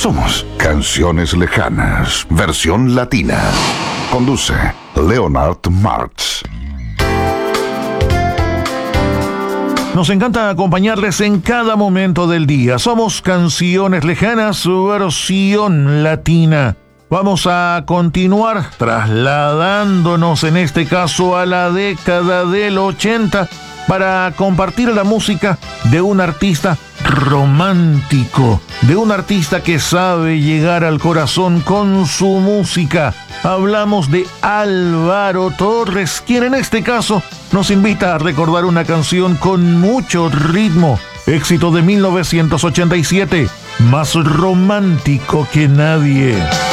Somos Canciones Lejanas, versión latina. Conduce Leonard Martz. Nos encanta acompañarles en cada momento del día. Somos Canciones Lejanas, versión latina. Vamos a continuar trasladándonos en este caso a la década del 80 para compartir la música de un artista romántico, de un artista que sabe llegar al corazón con su música. Hablamos de Álvaro Torres, quien en este caso nos invita a recordar una canción con mucho ritmo, éxito de 1987, Más romántico que nadie.